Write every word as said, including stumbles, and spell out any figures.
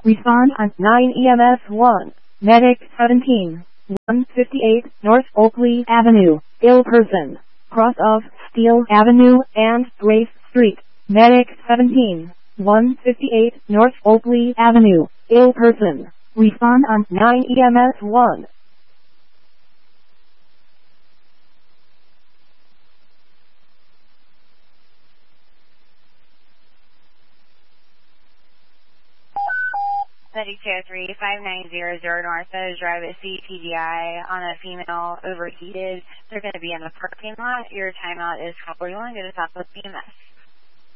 Respond on nine E M S one. Medic seventeen. one fifty-eight North Oakley Avenue. Ill person. Cross of Steel Avenue and Grace Street. Medic seventeen. one fifty-eight North Oakley Avenue. Ill person. Respond on nine E M S one. Medic two oh three, five nine zero zero North Drive at C T D I on a female overheated. They're going to be in the parking lot. Your timeout is four forty-one. Get us off with B M S.